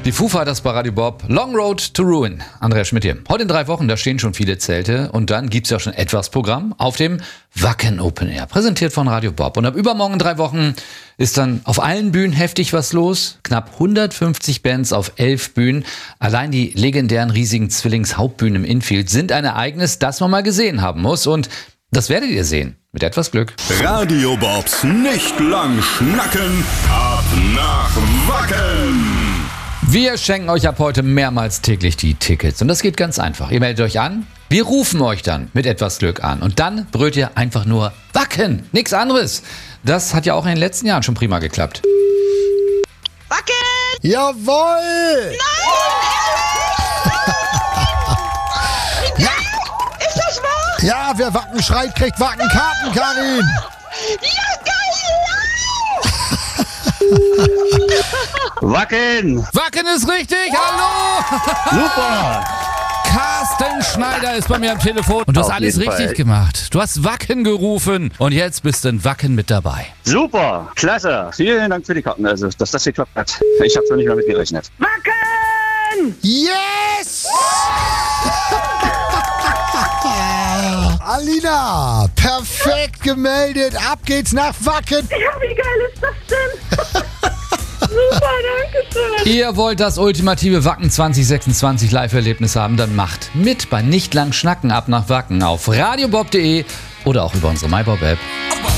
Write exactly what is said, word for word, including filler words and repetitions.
Die Foo Fighters bei Radio Bob, Long Road to Ruin. Andreas Schmidt hier. Heute in drei Wochen, da stehen schon viele Zelte und dann gibt's ja schon etwas Programm auf dem Wacken Open Air, präsentiert von Radio Bob. Und ab übermorgen in drei Wochen ist dann auf allen Bühnen heftig was los. Knapp hundertfünfzig Bands auf elf Bühnen. Allein die legendären riesigen Zwillings-Hauptbühnen im Infield sind ein Ereignis, das man mal gesehen haben muss. Und das werdet ihr sehen. Mit etwas Glück. Radio Bobs nicht lang schnacken, ab nach Wacken. Wir schenken euch ab heute mehrmals täglich die Tickets. Und das geht ganz einfach. Ihr meldet euch an, wir rufen euch dann mit etwas Glück an. Und dann brüllt ihr einfach nur Wacken, nichts anderes. Das hat ja auch in den letzten Jahren schon prima geklappt. Wacken! Jawohl! Ja! Ist das wahr? Ja, wer Wacken schreit, kriegt Wackenkarten, Karin! Ja, geil! Wacken! Wacken ist richtig, hallo! Super! Carsten Schneider ist bei mir am Telefon und du hast Auf alles jeden richtig Fall. gemacht. Du hast Wacken gerufen und jetzt bist du in Wacken mit dabei. Super! Klasse! Vielen Dank für die Karten, also, dass das geklappt hat. Ich habe zwar nicht mehr mit gerechnet. Wacken! Yes! Alina, perfekt gemeldet. Ab geht's nach Wacken. Ja, wie geil ist das denn? Super, danke schön. Ihr wollt das ultimative Wacken zwanzig sechsundzwanzig Live-Erlebnis haben, dann macht mit bei Nicht lang schnacken ab nach Wacken auf radiobob punkt de oder auch über unsere MyBob-App.